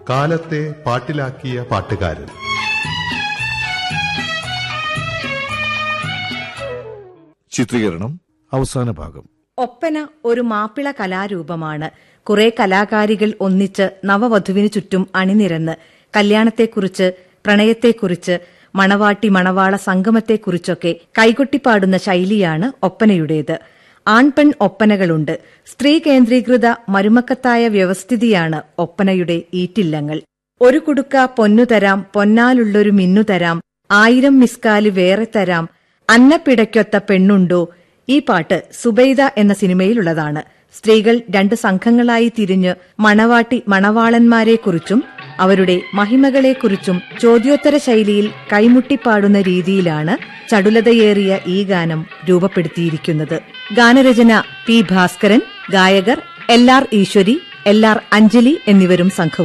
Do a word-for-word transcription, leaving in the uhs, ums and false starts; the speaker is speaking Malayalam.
കാലത്തെ പാട്ടിലാക്കിയ പാട്ടുകാരൻ. ചിത്രീകരണം അവസാന ഭാഗം. ഒപ്പന ഒരു മാപ്പിള കലാരൂപമാണ്. കുറെ കലാകാരികൾ ഒന്നിച്ച് നവവധുവിനു ചുറ്റും അണിനിരന്ന് കല്യാണത്തെക്കുറിച്ച്, പ്രണയത്തെക്കുറിച്ച്, മണവാട്ടി മണവാള സംഗമത്തെക്കുറിച്ചൊക്കെ കൈകൊട്ടിപ്പാടുന്ന ശൈലിയാണ് ഒപ്പനയുടേത്. ആൺപെൺ ഒപ്പനകളുണ്ട്. സ്ത്രീ കേന്ദ്രീകൃത മരുമക്കത്തായ വ്യവസ്ഥിതിയാണ് ഒപ്പനയുടെ ഈറ്റില്ലങ്ങൾ. ഒരു കുടുക്ക പൊന്നു തരാം, പൊന്നാലുള്ളൊരു മിന്നു തരാം, ആയിരം മിസ്കാല് വേറെ തരാം, അന്നപ്പിടയ്ക്കൊത്ത പെണ്ണുണ്ടോ. ഈ പാട്ട് സുബൈദ എന്ന സിനിമയിലുള്ളതാണ്. സ്ത്രീകൾ രണ്ട് സംഘങ്ങളായി തിരിഞ്ഞ് മണവാട്ടി മണവാളന്മാരെക്കുറിച്ചും അവരുടെ മഹിമകളെക്കുറിച്ചും ചോദ്യോത്തര ശൈലിയിൽ കൈമുട്ടിപ്പാടുന്ന രീതിയിലാണ് ചടുലതയേറിയ ഈ ഗാനം രൂപപ്പെടുത്തിയിരിക്കുന്നത്. ഗാനരചന പി ഭാസ്കരൻ, ഗായകർ എൽ ആർ ഈശ്വരി, എൽ ആർ അഞ്ജലി എന്നിവരും സംഘവും.